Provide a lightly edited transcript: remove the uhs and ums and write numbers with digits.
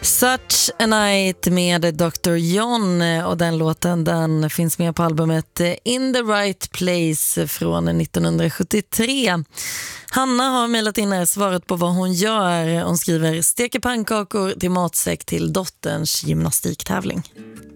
Such a Night med Dr. John, och den låten den finns med på albumet In the Right Place från 1973. Hanna har mejlat in här svaret på vad hon gör. Hon skriver: steker pannkakor till matsäck till dotterns gymnastiktävling.